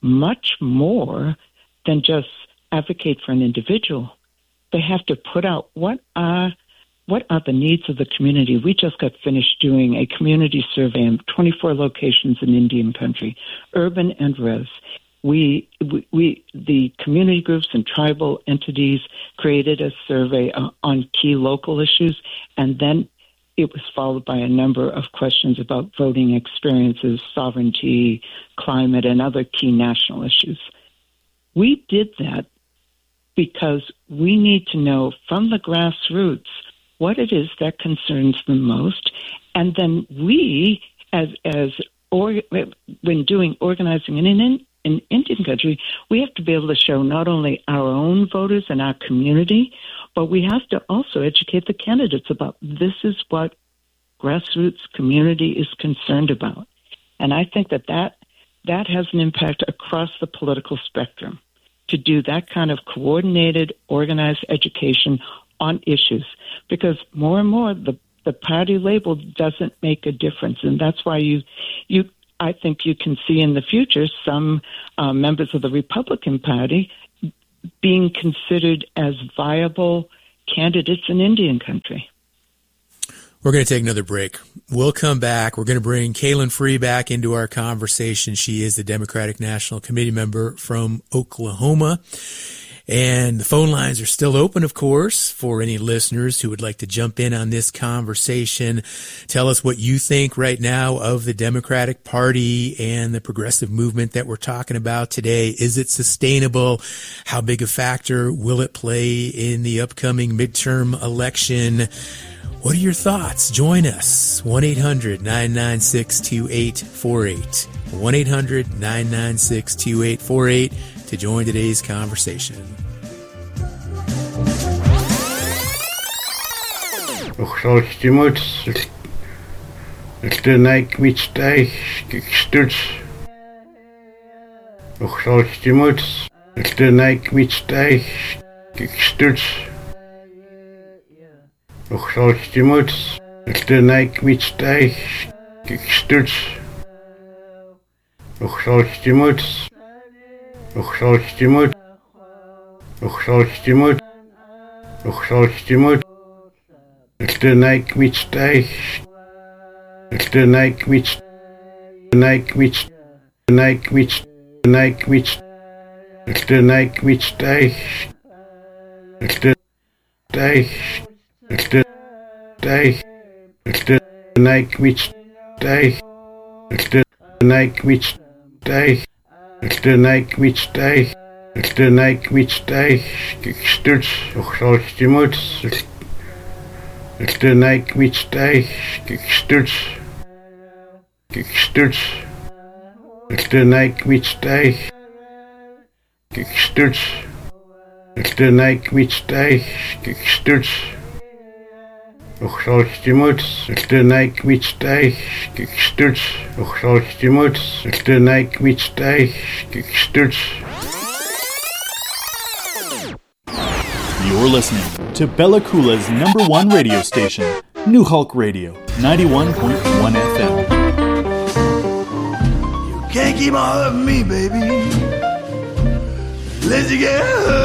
much more than just advocate for an individual. They have to put out what are the needs of the community. We just got finished doing a community survey in 24 locations in Indian country, urban and res. We the community groups and tribal entities created a survey on key local issues, and then it was followed by a number of questions about voting experiences, sovereignty, climate, and other key national issues. We did that because we need to know from the grassroots what it is that concerns them most, and then we, when doing organizing in Indian country, we have to be able to show not only our own voters and our community, but we have to also educate the candidates about this is what grassroots community is concerned about. And I think that has an impact across the political spectrum to do that kind of coordinated, organized education on issues, because more and more the party label doesn't make a difference. And that's why I think you can see in the future some members of the Republican Party being considered as viable candidates in Indian country. We're going to take another break. We'll come back. We're going to bring Kaylin Free back into our conversation. She is the Democratic National Committee member from Oklahoma. And the phone lines are still open, of course, for any listeners who would like to jump in on this conversation. Tell us what you think right now of the Democratic Party and the progressive movement that we're talking about today. Is it sustainable? How big a factor will it play in the upcoming midterm election? What are your thoughts? Join us. 1-800-996-2848. 1-800-996-2848 to join today's conversation. You're listening to Bella Coola's #1 radio station, New Hulk Radio, 91.1 FM. You can't keep on loving me, baby. Let's get